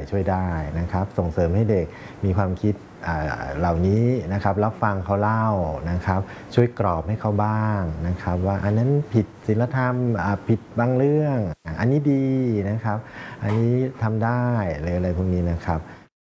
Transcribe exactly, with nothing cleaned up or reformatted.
ช่วยได้นะครับส่งเสริมให้เด็กมีความคิดเหล่านี้นะครับรับฟังเขาเล่านะครับช่วยกรอบให้เขาบ้างนะครับว่าอันนั้นผิดศีลธรรมผิดบางเรื่องอันนี้ดีนะครับอันนี้ทำได้หรืออะไรพวกนี้นะครับ